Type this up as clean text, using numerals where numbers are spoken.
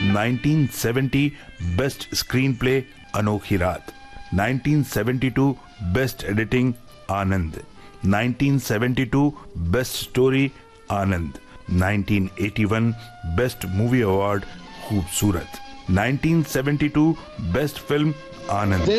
1970 best screen play अनोखी रात, 1972 best editing आनंद, 1972 best story आनंद, 1981 best movie award खूबसूरत, 1972 best film आनंद।